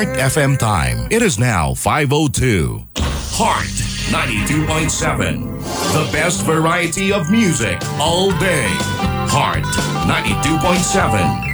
Heart FM time. It is now 5:02. Heart 92.7. The best variety of music all day. Heart 92.7.